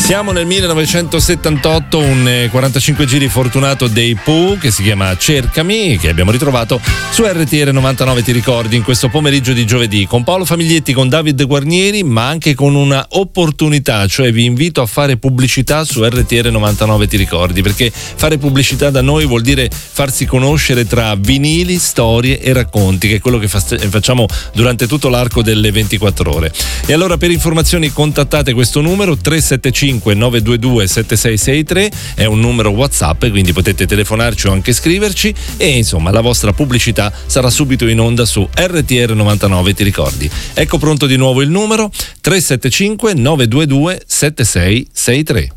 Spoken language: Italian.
Siamo nel 1978, un 45 giri fortunato dei Pooh che si chiama Cercami, che abbiamo ritrovato su RTR 99, ti ricordi, in questo pomeriggio di giovedì, con Paolo Famiglietti, con David Guarnieri, ma anche con una opportunità, cioè vi invito a fare pubblicità su RTR 99, ti ricordi, perché fare pubblicità da noi vuol dire farsi conoscere tra vinili, storie e racconti, che è quello che facciamo durante tutto l'arco delle 24 ore. E allora, per informazioni contattate questo numero 375 922 7663, è un numero WhatsApp, quindi potete telefonarci o anche scriverci, e insomma la vostra pubblicità sarà subito in onda su RTR 99, ti ricordi. Ecco pronto di nuovo il numero 375 922 7663.